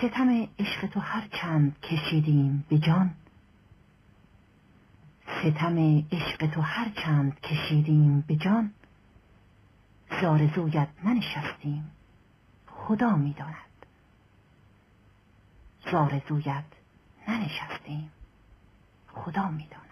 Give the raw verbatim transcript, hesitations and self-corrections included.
ستم عشق تو هر چند کشیدیم به جان، ستم عشق تو هر چند کشیدیم به جان، ز آرزویت ننشستیم خدا می‌داند، ز آرزویت ننشستیم خدا می‌داند.